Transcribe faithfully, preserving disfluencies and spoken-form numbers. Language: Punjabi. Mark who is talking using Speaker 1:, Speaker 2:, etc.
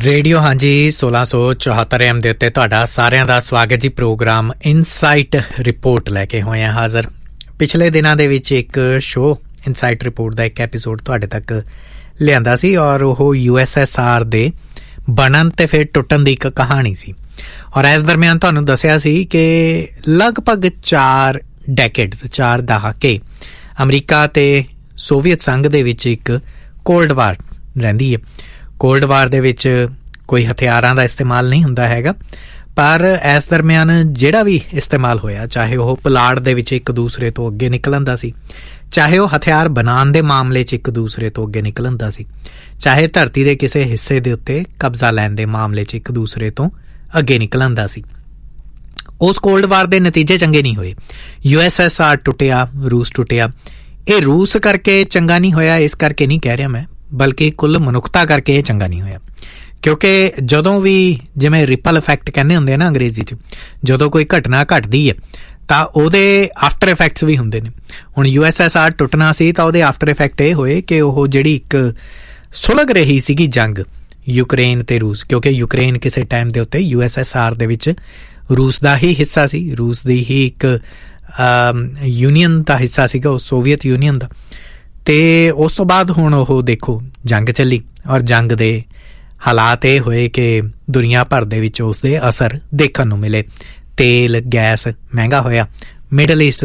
Speaker 1: ਰੇਡੀਓ ਹਾਂਜੀ ਸੋਲਾਂ ਸੌ ਚੌਹੱਤਰ ਐਮ ਦੇ ਉੱਤੇ ਤੁਹਾਡਾ ਸਾਰਿਆਂ ਦਾ ਸਵਾਗਤ ਜੀ। ਪ੍ਰੋਗਰਾਮ ਇਨਸਾਈਟ ਰਿਪੋਰਟ ਲੈ ਕੇ ਹੋਏ ਹਾਂ ਹਾਜ਼ਰ। ਪਿਛਲੇ ਦਿਨਾਂ ਦੇ ਵਿੱਚ ਇੱਕ ਸ਼ੋਅ ਇਨਸਾਈਟ ਰਿਪੋਰਟ ਦਾ ਇੱਕ ਐਪੀਸੋਡ ਤੁਹਾਡੇ ਤੱਕ ਲਿਆਂਦਾ ਸੀ ਔਰ ਉਹ ਯੂ ਐਸ ਐਸ ਆਰ ਦੇ ਬਣਨ ਅਤੇ ਫਿਰ ਟੁੱਟਣ ਦੀ ਇੱਕ ਕਹਾਣੀ ਸੀ। ਔਰ ਇਸ ਦਰਮਿਆਨ ਤੁਹਾਨੂੰ ਦੱਸਿਆ ਸੀ ਕਿ ਲਗਭਗ ਚਾਰ ਡੈਕੇਡਸ ਚਾਰ ਦਹਾਕੇ ਅਮਰੀਕਾ ਅਤੇ ਸੋਵੀਅਤ ਸੰਘ ਦੇ ਵਿੱਚ ਇੱਕ ਕੋਲਡ ਵਾਰ ਰਹਿੰਦੀ ਹੈ। ਕੋਲਡ ਵਾਰ ਦੇ ਵਿੱਚ ਕੋਈ ਹਥਿਆਰਾਂ ਦਾ ਇਸਤੇਮਾਲ ਨਹੀਂ ਹੁੰਦਾ ਹੈਗਾ, ਪਰ ਇਸ ਦਰਮਿਆਨ ਜਿਹੜਾ ਵੀ ਇਸਤੇਮਾਲ ਹੋਇਆ, ਚਾਹੇ ਉਹ ਪੁਲਾੜ ਦੇ ਵਿੱਚ ਇੱਕ ਦੂਸਰੇ ਤੋਂ ਅੱਗੇ ਨਿਕਲਣ ਦਾ ਸੀ, ਚਾਹੇ ਉਹ ਹਥਿਆਰ ਬਣਾਉਣ ਦੇ ਮਾਮਲੇ 'ਚ ਇੱਕ ਦੂਸਰੇ ਤੋਂ ਅੱਗੇ ਨਿਕਲਣ ਦਾ ਸੀ, ਚਾਹੇ ਧਰਤੀ ਦੇ ਕਿਸੇ ਹਿੱਸੇ ਦੇ ਉੱਤੇ ਕਬਜ਼ਾ ਲੈਣ ਦੇ ਮਾਮਲੇ 'ਚ ਇੱਕ ਦੂਸਰੇ ਤੋਂ ਅੱਗੇ ਨਿਕਲਣ ਦਾ ਸੀ। ਉਸ ਕੋਲਡ ਵਾਰ ਦੇ ਨਤੀਜੇ ਚੰਗੇ ਨਹੀਂ ਹੋਏ। ਯੂ ਐਸ ਐਸ ਆਰ ਟੁੱਟਿਆ, ਰੂਸ ਟੁੱਟਿਆ। ਇਹ ਰੂਸ ਕਰਕੇ ਚੰਗਾ ਨਹੀਂ ਹੋਇਆ ਇਸ ਕਰਕੇ ਨਹੀਂ ਕਹਿ ਰਿਹਾ ਮੈਂ, ਬਲਕਿ ਕੁੱਲ ਮਨੁੱਖਤਾ ਕਰਕੇ ਇਹ ਚੰਗਾ ਨਹੀਂ ਹੋਇਆ। ਕਿਉਂਕਿ ਜਦੋਂ ਵੀ ਜਿਵੇਂ ਰਿਪਲ ਇਫੈਕਟ ਕਹਿੰਦੇ ਹੁੰਦੇ ਆ ਨਾ ਅੰਗਰੇਜ਼ੀ 'ਚ, ਜਦੋਂ ਕੋਈ ਘਟਨਾ ਘਟਦੀ ਹੈ ਤਾਂ ਉਹਦੇ ਆਫਟਰ ਇਫੈਕਟਸ ਵੀ ਹੁੰਦੇ ਨੇ। ਹੁਣ ਯੂ ਐਸ ਐਸ ਆਰ ਟੁੱਟਣਾ ਸੀ ਤਾਂ ਉਹਦੇ ਆਫਟਰ ਇਫੈਕਟ ਇਹ ਹੋਏ ਕਿ ਉਹ ਜਿਹੜੀ ਇੱਕ ਸੁਲਗ ਰਹੀ ਸੀਗੀ ਜੰਗ ਯੂਕਰੇਨ ਅਤੇ ਰੂਸ, ਕਿਉਂਕਿ ਯੂਕਰੇਨ ਕਿਸੇ ਟਾਈਮ ਦੇ ਉੱਤੇ ਯੂ ਐਸ ਐਸ ਆਰ ਦੇ ਵਿੱਚ ਰੂਸ ਦਾ ਹੀ ਹਿੱਸਾ ਸੀ, ਰੂਸ ਦੀ ਹੀ ਇੱਕ ਯੂਨੀਅਨ ਦਾ ਹਿੱਸਾ ਸੀਗਾ, ਉਹ ਸੋਵੀਅਤ ਯੂਨੀਅਨ ਦਾ। ਅਤੇ ਉਸ ਤੋਂ ਬਾਅਦ ਹੁਣ ਉਹ ਦੇਖੋ ਜੰਗ ਚੱਲੀ ਔਰ ਜੰਗ ਦੇ ਹਾਲਾਤ ਇਹ ਹੋਏ ਕਿ ਦੁਨੀਆ ਭਰ ਦੇ ਵਿੱਚ ਉਸ ਦੇ ਅਸਰ ਦੇਖਣ ਨੂੰ ਮਿਲੇ। ਤੇਲ ਗੈਸ ਮਹਿੰਗਾ ਹੋਇਆ, ਮਿਡਲ ਈਸਟ